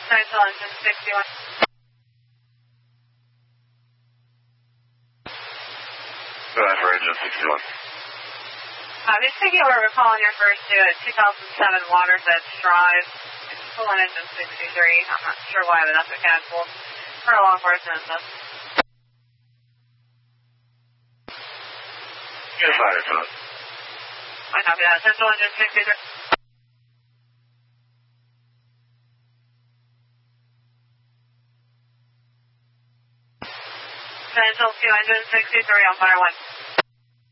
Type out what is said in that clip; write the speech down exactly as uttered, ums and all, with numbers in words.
Central Engine sixty-one. Go ahead for Engine sixty-one. Uh, these singular we're calling your first to a two thousand seven Water's Edge Drive. It's full on Engine sixty-three. I'm not sure why, but that's what canceled. For a long course and stuff. Get a fighter to it. I copy that. Central Engine sixty-three. Central two Engine sixty-three on fire one.